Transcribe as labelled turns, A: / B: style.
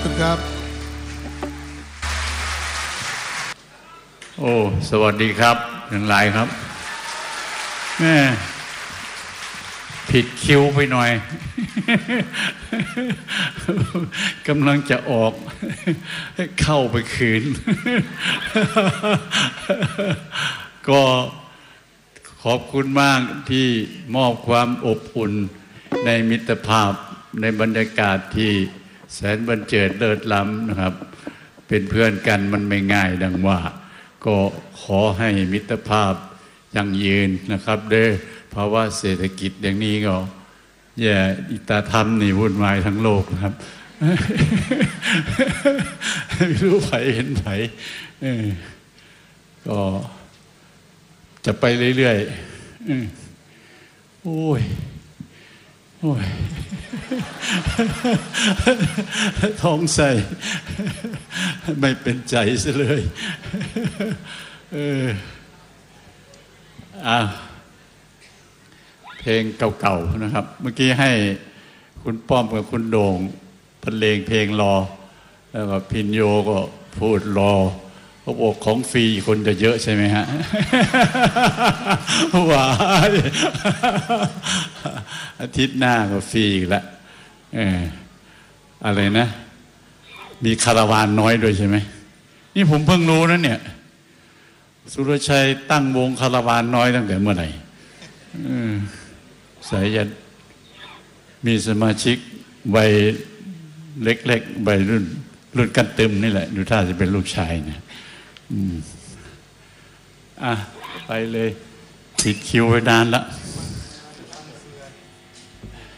A: คุณครับ
B: โอ้สวัสดีครับทั้งหลายครับแม่ผิดคิวไปหน่อย กำลังจะออกเข้าไปคืน ก็ขอบคุณมากที่มอบความอบอุ่นในมิตรภาพในบรรยากาศที่แสนบันเจิดเลิศล้ำนะครับเป็นเพื่อนกันมันไม่ง่ายดังว่าก็ขอให้มิตรภาพยั่งยืนนะครับเด้อภาวะเศรษฐกิจอย่างนี้ก็แย่อิตาธรรมนี่วุ่นวายทั้งโลกนะครับ ไม่รู้ไผเห็นไผก็จะไปเรื่อยๆโอ้ยท้องใส่ไม่เป็นใจซะเลยเพลงเก่าๆนะครับเมื่อกี้ให้คุณป้อมกับคุณโด่งบรรเลงเพลงรอแล้วก็พินโยก็พูดรอเขาบอกของฟรีคนจะเยอะใช่ไหมฮะ ว้าอาทิตย์หน้าก็ฟรีอีกแล้วอะไรนะมีคาราวานน้อยด้วยใช่ไหมนี่ผมเพิ่งรู้นะเนี่ยสุรชัยตั้งวงคาราวานน้อยตั้งแต่เมื่อไหร่สายยันมีสมาชิกวัยเล็กๆวัยรุ่นกันตึมนี่แหละดูท่าจะเป็นลูกชายนะไปเลยติดคิวไว้นานละ